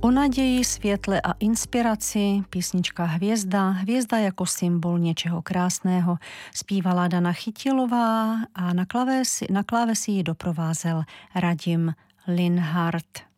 O naději, světle a inspiraci písnička Hvězda jako symbol něčeho krásného zpívala Dana Chytilová a na klávesi ji doprovázel Radim Linhart.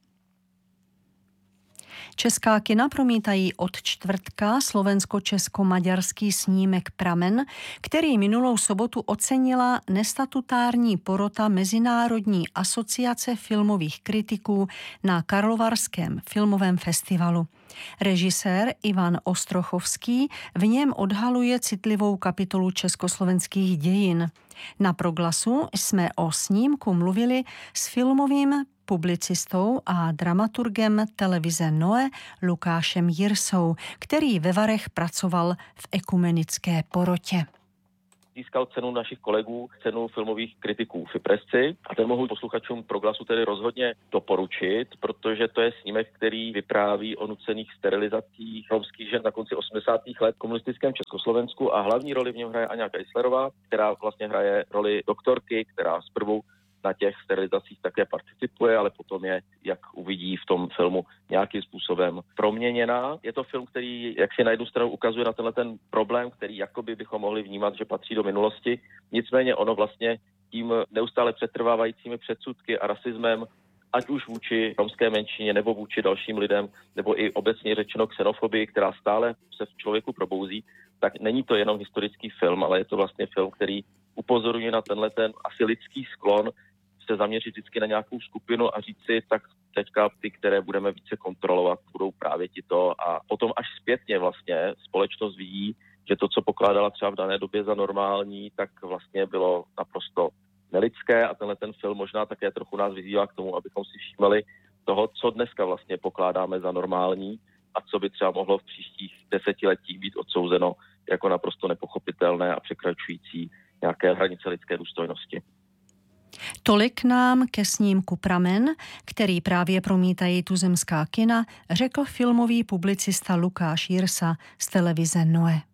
Česká kina promítají od čtvrtka slovensko-česko-maďarský snímek Pramen, který minulou sobotu ocenila nestatutární porota Mezinárodní asociace filmových kritiků na Karlovarském filmovém festivalu. Režisér Ivan Ostrochovský v něm odhaluje citlivou kapitolu československých dějin. Na Proglasu jsme o snímku mluvili s filmovým publicistou a dramaturgem televize Noe Lukášem Jirsou, který ve Varech pracoval v ekumenické porotě. Získal cenu našich kolegů, cenu filmových kritiků FIPRESCI a ten mohu posluchačům Proglasu tedy rozhodně doporučit, protože to je snímek, který vypráví o nucených sterilizacích romských žen na konci 80. let v komunistickém Československu a hlavní roli v něm hraje Aňa Geislerová, která vlastně hraje roli doktorky, která zprvu na těch sterilizacích také participuje, ale potom je, jak uvidí v tom filmu, nějakým způsobem proměněná. Je to film, který jak si na jednu stranu ukazuje na tenhle ten problém, který jakoby bychom mohli vnímat, že patří do minulosti. Nicméně ono vlastně tím neustále přetrvávajícími předsudky a rasismem, ať už vůči romské menšině nebo vůči dalším lidem, nebo i obecně řečeno xenofobii, která stále se v člověku probouzí, tak není to jenom historický film, ale je to vlastně film, který upozorňuje na tenhle ten asi lidský sklon se zaměřit vždycky na nějakou skupinu a říct si, tak teďka ty, které budeme více kontrolovat, budou právě tito a potom až zpětně vlastně společnost vidí, že to, co pokládala třeba v dané době za normální, tak vlastně bylo naprosto nelidské a tenhle ten film možná také trochu nás vyzývá k tomu, abychom si všímali toho, co dneska vlastně pokládáme za normální a co by třeba mohlo v příštích desetiletích být odsouzeno jako naprosto nepochopitelné a překračující nějaké hranice lidské důstojnosti. Tolik nám ke snímku Pramen, který právě promítají tuzemská kina, řekl filmový publicista Lukáš Jirsa z televize Noe.